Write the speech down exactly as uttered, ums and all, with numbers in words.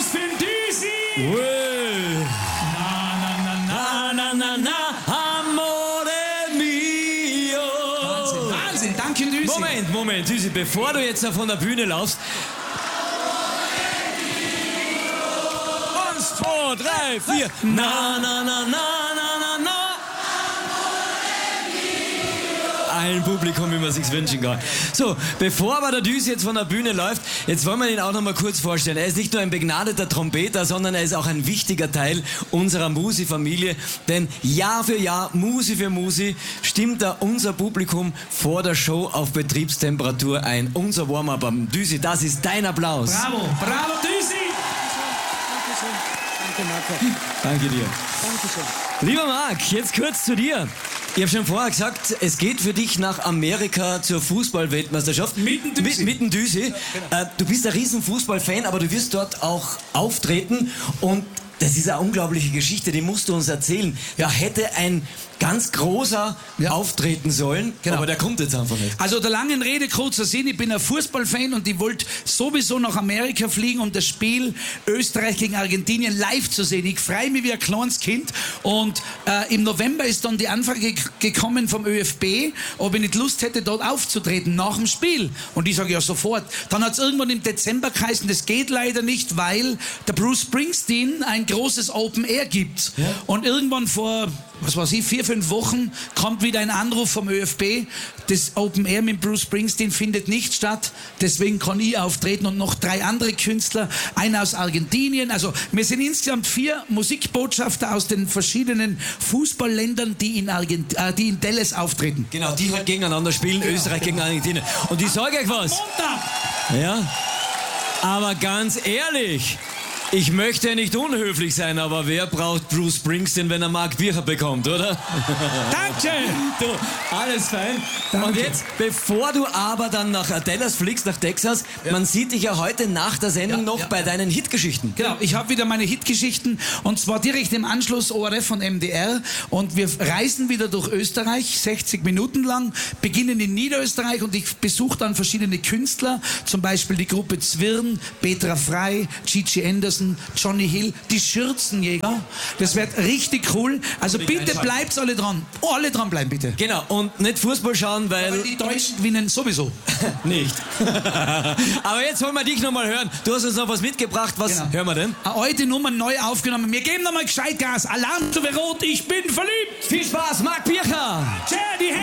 für den Düsi! Well. Na, na, na, Na, na, na, na, amore mio. Wahnsinn, Wahnsinn, danke Düsi. Moment, Moment, Düsi, bevor du jetzt von der Bühne laufst. Eins, zwei, drei, vier. Na, na, na, na, na, na, na. Ein Publikum, wie man sich's wünschen kann. So, bevor aber der Düsi jetzt von der Bühne läuft, jetzt wollen wir ihn auch noch mal kurz vorstellen. Er ist nicht nur ein begnadeter Trompeter, sondern er ist auch ein wichtiger Teil unserer Musi-Familie. Denn Jahr für Jahr, Musi für Musi, stimmt er unser Publikum vor der Show auf Betriebstemperatur ein. Unser Warm-up am Düsi, das ist dein Applaus. Bravo, bravo Düsi! Danke, Marco. Danke dir. Dankeschön. Lieber Marc, jetzt kurz zu dir. Ich habe schon vorher gesagt, es geht für dich nach Amerika zur Fußball-Weltmeisterschaft. Mit dem Düsi. Mit, mit dem Düsi. Äh, du bist ein riesen Fußballfan, aber du wirst dort auch auftreten. Und das ist eine unglaubliche Geschichte, die musst du uns erzählen. Da hätte ein ganz großer Ja. auftreten sollen, Genau. aber der kommt jetzt einfach nicht. Also der langen Rede kurzer Sinn, ich bin ein Fußballfan und ich wollte sowieso nach Amerika fliegen, um das Spiel Österreich gegen Argentinien live zu sehen. Ich freue mich wie ein kleines Kind und äh, im November ist dann die Anfrage ge gekommen vom ÖFB, ob ich nicht Lust hätte, dort aufzutreten nach dem Spiel. Und ich sage ja sofort. Dann hat es irgendwann im Dezember geheißen, das geht leider nicht, weil der Bruce Springsteen ein großes Open Air gibt. Ja. Und irgendwann vor, was weiß ich, vier, fünf Wochen kommt wieder ein Anruf vom ÖFB. Das Open Air mit Bruce Springsteen findet nicht statt. Deswegen kann ich auftreten und noch drei andere Künstler. Einer aus Argentinien. Also wir sind insgesamt vier Musikbotschafter aus den verschiedenen Fußballländern, die in, Argent äh, die in Dallas auftreten. Genau, die halt gegeneinander spielen, Österreich gegen Argentinien. Und ich sage euch was. Montag! Ja, aber ganz ehrlich, ich möchte nicht unhöflich sein, aber wer braucht Bruce Springsteen, wenn er Marc Bircher bekommt, oder? Danke! Du, alles fein. Danke. Und jetzt, bevor du aber dann nach Dallas fliegst, nach Texas, man sieht dich ja heute nach der Sendung Ja, noch ja, bei ja. deinen Hitgeschichten. Genau, ich habe wieder meine Hitgeschichten und zwar direkt im Anschluss O R F und M D R und wir reisen wieder durch Österreich, sechzig Minuten lang, beginnen in Niederösterreich und ich besuche dann verschiedene Künstler, zum Beispiel die Gruppe Zwirn, Petra Frey, Gigi Anderson, Johnny Hill, die Schürzenjäger. Das wird richtig cool. Also bitte bleibt alle dran. Oh, alle dran bleiben, bitte. Genau, und nicht Fußball schauen, weil... Weil die Deutschen gewinnen sowieso. nicht. Aber jetzt wollen wir dich nochmal hören. Du hast uns noch was mitgebracht. Was Genau. hören wir denn? Eine alte Nummer neu aufgenommen. Wir geben nochmal gescheit Gas. Alarm zu Verrot, ich bin verliebt. Viel Spaß, Marc Bircher! Tja, die